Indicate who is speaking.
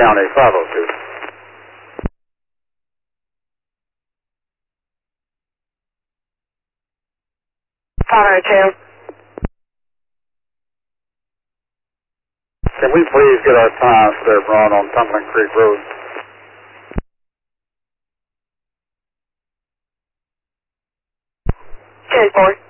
Speaker 1: County 502.
Speaker 2: 502.
Speaker 1: Can we please get our times for that run on Tumbling Creek Road?
Speaker 2: 10-4.